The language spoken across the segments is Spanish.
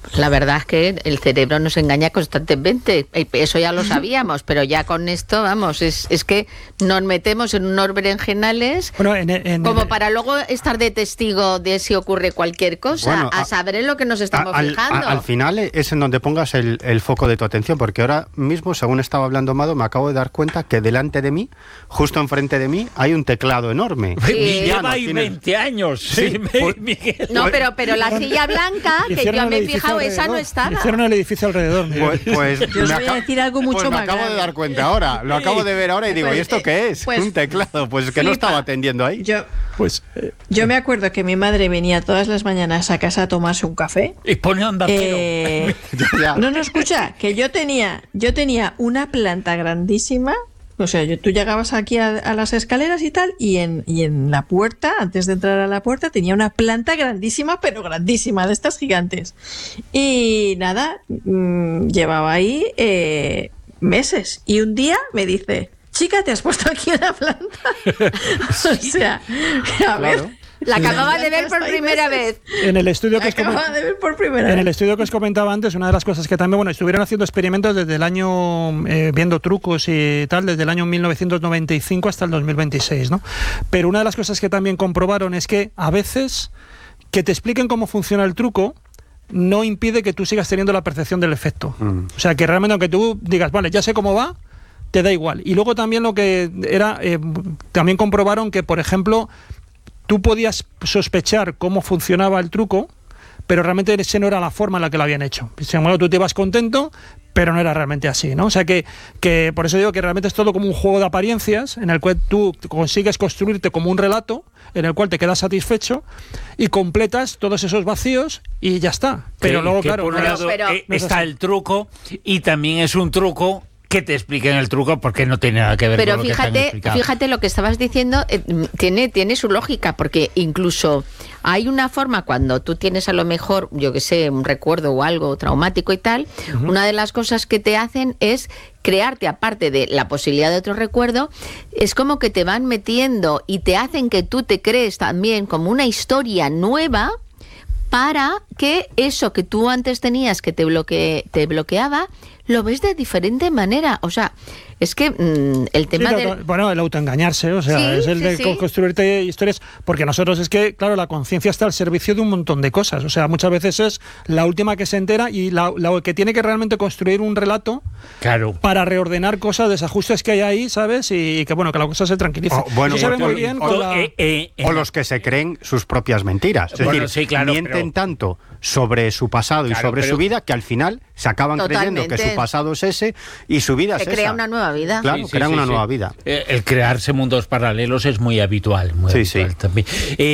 La verdad es que el cerebro nos engaña constantemente, eso ya lo sabíamos, pero ya con esto, vamos, es que nos metemos en unos berenjenales como para luego estar de testigo de si ocurre cualquier cosa, bueno, a saber en lo que nos estamos fijando. Al final es en donde pongas el foco de tu atención, porque ahora mismo, según estaba hablando Mado, me acabo de dar cuenta que delante de mí, justo enfrente de mí, hay un teclado enorme. Sí. Lleva ahí 20 años. Sí, Miguel. No, pero la silla blanca, que yo me he fijado, esa no estaba. Hicieron el edificio alrededor. Pues yo os voy a decir algo mucho más me acabo de dar cuenta ahora. Lo acabo de ver ahora y digo, ¿y esto qué es? Un teclado. Pues que no estaba atendiendo ahí. Yo me acuerdo que mi madre venía todas las mañanas a casa a tomarse un café. Y ponía andar. No, escucha, que yo tenía una planta grandísima. O sea, tú llegabas aquí a las escaleras y tal, y en la puerta, antes de entrar a la puerta, tenía una planta grandísima, pero grandísima, de estas gigantes. Y nada, llevaba ahí meses. Y un día me dice, chica, ¿te has puesto aquí una planta? O sea, a ver... La acababa de ver por primera vez. En el estudio que os comentaba antes, una de las cosas que también, estuvieron haciendo experimentos desde el año, viendo trucos y tal, desde el año 1995 hasta el 2026, ¿no? Pero una de las cosas que también comprobaron es que a veces que te expliquen cómo funciona el truco no impide que tú sigas teniendo la percepción del efecto. O sea, que realmente aunque tú digas, vale, ya sé cómo va, te da igual. Y luego también lo que era, también comprobaron que, por ejemplo, tú podías sospechar cómo funcionaba el truco, pero realmente esa no era la forma en la que lo habían hecho. Sin embargo, tú te ibas contento, pero no era realmente así, ¿no? O sea que por eso digo que realmente es todo como un juego de apariencias en el cual tú consigues construirte como un relato en el cual te quedas satisfecho y completas todos esos vacíos y ya está. Pero luego, claro... Por un lado está el truco y también es un truco que te expliquen el truco porque no tiene nada que ver con lo que te han explicado. Pero fíjate lo que estabas diciendo, tiene su lógica, porque incluso hay una forma cuando tú tienes a lo mejor, yo que sé, un recuerdo o algo traumático y tal, una de las cosas que te hacen es crearte, aparte de la posibilidad de otro recuerdo, es como que te van metiendo y te hacen que tú te crees también como una historia nueva, para que eso que tú antes tenías que te bloqueaba, lo ves de diferente manera. O sea, es que el tema el autoengañarse, o sea, es el de construirte historias, porque nosotros es que, claro, la conciencia está al servicio de un montón de cosas, o sea, muchas veces es la última que se entera y la que tiene que realmente construir un relato para reordenar cosas, desajustes que hay ahí, ¿sabes? Y que, que la cosa se tranquilice. O los que se creen sus propias mentiras, es decir, mienten tanto sobre su pasado y sobre su vida que al final se acaban creyendo que su pasado es ese y su vida es esa. Se crea una nueva vida. Claro, crean una nueva vida. El crearse mundos paralelos es muy habitual. También.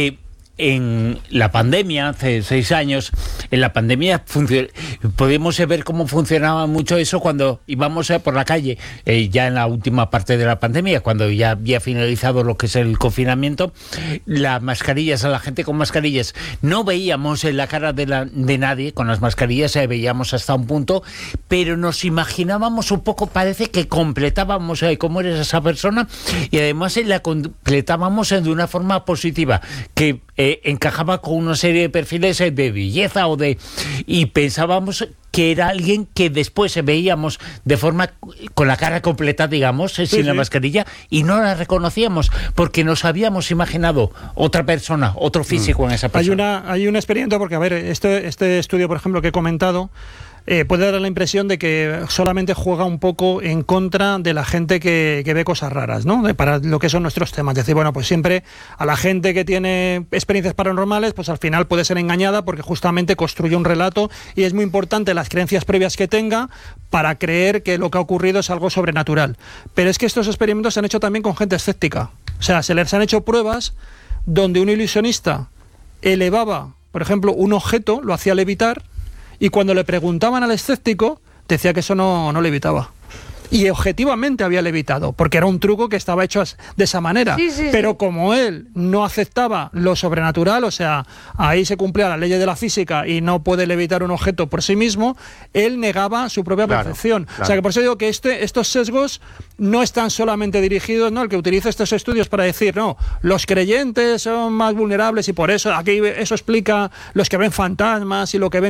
En la pandemia, hace 6 años, en la pandemia podíamos ver cómo funcionaba mucho eso cuando íbamos por la calle, ya en la última parte de la pandemia, cuando ya había finalizado lo que es el confinamiento, las mascarillas, a la gente con mascarillas, no veíamos en la cara de nadie con las mascarillas, veíamos hasta un punto, pero nos imaginábamos un poco, parece que completábamos cómo eres esa persona y además la completábamos de una forma positiva, que encajaba con una serie de perfiles de belleza y pensábamos que era alguien que después veíamos de forma con la cara completa, digamos, sin la mascarilla, y no la reconocíamos porque nos habíamos imaginado otra persona, otro físico en esa persona. Hay un experimento, porque a ver, este estudio, por ejemplo, que he comentado, puede dar la impresión de que solamente juega un poco en contra de la gente que ve cosas raras, ¿no? Para lo que son nuestros temas. Es decir, pues siempre a la gente que tiene experiencias paranormales, pues al final puede ser engañada porque justamente construye un relato y es muy importante las creencias previas que tenga para creer que lo que ha ocurrido es algo sobrenatural. Pero es que estos experimentos se han hecho también con gente escéptica. O sea, se les han hecho pruebas donde un ilusionista elevaba, por ejemplo, un objeto, lo hacía levitar, y cuando le preguntaban al escéptico, decía que eso no levitaba. Y objetivamente había levitado, porque era un truco que estaba hecho de esa manera. Pero como él no aceptaba lo sobrenatural, o sea, ahí se cumplía la ley de la física y no puede levitar un objeto por sí mismo, él negaba su propia percepción. O sea, que por eso digo que estos sesgos no están solamente dirigidos, ¿no? El que utiliza estos estudios para decir, no, los creyentes son más vulnerables y por eso, aquí eso explica los que ven fantasmas y lo que ven